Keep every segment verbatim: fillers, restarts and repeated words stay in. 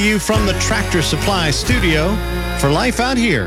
you from the Tractor Supply studio for Life Out Here.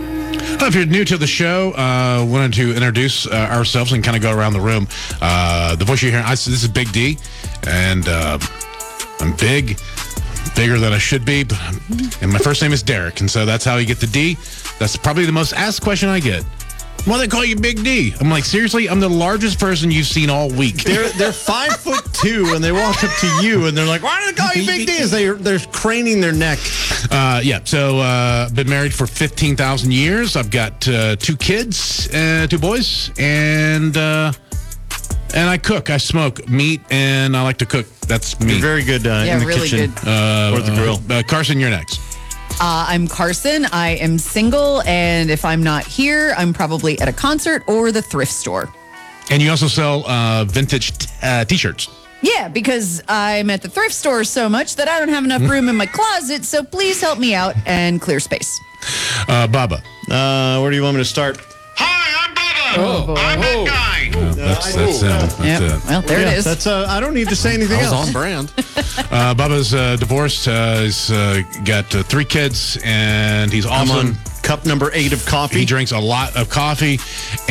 If you're new to the show, uh, wanted to introduce uh, ourselves and kind of go around the room. Uh, the voice you're hearing, I, this is Big D, and uh, I'm big, bigger than I should be, but I'm, and my first name is Derek, and so that's how you get the D. That's probably the most asked question I get. Why do they call you Big D? I'm like, seriously? I'm the largest person you've seen all week. They're they're five foot two, and they walk up to you, and they're like, "Why do they call you Big D?" As they they're craning their neck. Uh, yeah. So, uh, been married for fifteen thousand years. I've got uh, two kids, uh, two boys, and uh, and I cook. I smoke meat, and I like to cook. That's me. You're very good uh, Yeah, in the really kitchen good. Uh, or the grill. Uh, Carson, you're next. Uh, I'm Carson. I am single, and if I'm not here, I'm probably at a concert or the thrift store. And you also sell uh, vintage t- uh, T-shirts. Yeah, because I'm at the thrift store so much that I don't have enough room in my closet, so please help me out and clear space. Uh, Baba. Uh, where do you want me to start? Hi, I'm Bubba. I'm that guy. Uh, that's that's, uh, that's Yep. it. Well, there yeah, it is. That's uh, I don't need to say anything I was else. on brand. Uh, Bubba's uh, divorced. Uh, he's uh, got uh, three kids, and he's I'm awesome. on cup number eight of coffee. He drinks a lot of coffee,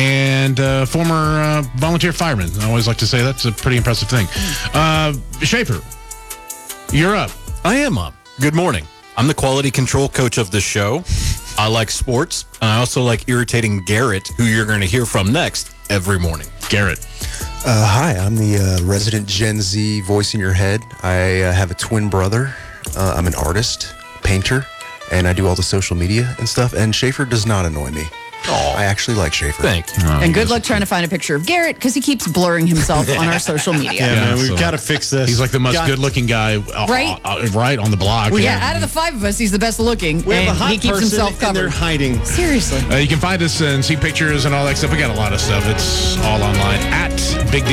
and uh, former uh, volunteer fireman. I always like to say that's a pretty impressive thing. Uh, Schaefer, you're up. I am up. Good morning. I'm the quality control coach of the show. I like sports, and I also like irritating Garrett, who you're going to hear from next every morning. Garrett. Uh, hi, I'm the uh, resident Gen Z voice in your head. I uh, have a twin brother. Uh, I'm an artist, painter, and I do all the social media and stuff. And Schaefer does not annoy me. Oh, I actually like Schaefer. thank you. And good luck trying to find a picture of Garrett because he keeps blurring himself on our social media. Yeah, man, we've so- got to fix this. He's like the most Got- good-looking guy, uh, Right? uh, uh, right on the block. Yeah, out of the five of us, he's the best looking, We have a and hot he keeps person, himself and they're covered. hiding. Seriously. Uh, you can find us and see pictures and all that stuff. We got a lot of stuff. It's all online at Big D.